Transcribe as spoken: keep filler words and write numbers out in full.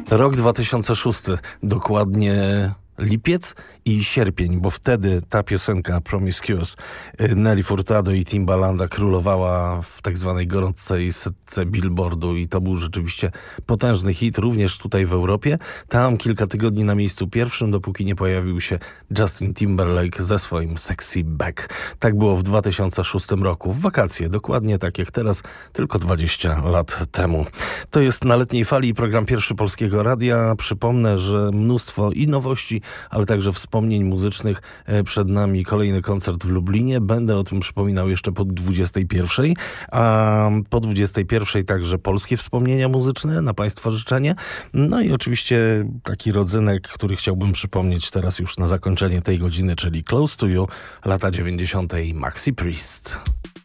Rok dwa tysiące szósty, dokładnie lipiec i sierpień, bo wtedy ta piosenka Promiscuous Nelly Furtado i Timbalanda królowała w tak zwanej gorącej setce Billboardu i to był rzeczywiście potężny hit, również tutaj w Europie. Tam kilka tygodni na miejscu pierwszym, dopóki nie pojawił się Justin Timberlake ze swoim Sexy Back. Tak było w dwa tysiące szóstym roku, w wakacje, dokładnie tak jak teraz, tylko dwadzieścia lat temu. To jest Na letniej fali, program Pierwszy Polskiego Radia. Przypomnę, że mnóstwo i nowości, ale także wspomnień muzycznych. Przed nami kolejny koncert w Lublinie. Będę o tym przypominał jeszcze po dwudziestej pierwszej, a po dwudziestej pierwszej także polskie wspomnienia muzyczne na Państwa życzenie. No i oczywiście taki rodzynek, który chciałbym przypomnieć teraz już na zakończenie tej godziny, czyli Close to You, lata dziewięćdziesiąte Maxi Priest.